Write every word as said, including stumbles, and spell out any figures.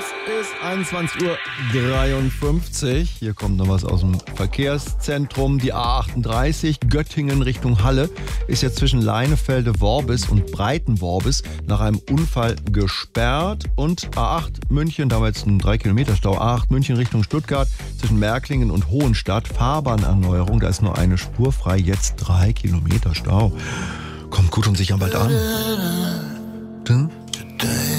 ist einundzwanzig Uhr dreiundfünfzig. Hier kommt noch was aus dem Verkehrszentrum. Die A achtunddreißig Göttingen Richtung Halle ist jetzt zwischen Leinefelde-Worbis und Breitenworbis nach einem Unfall gesperrt. Und A acht München, da war jetzt ein drei Kilometer Stau. A acht München Richtung Stuttgart zwischen Merklingen und Hohenstadt. Fahrbahnerneuerung, da ist nur eine Spur frei. Jetzt drei Kilometer Stau. Kommt gut und sicher bald an.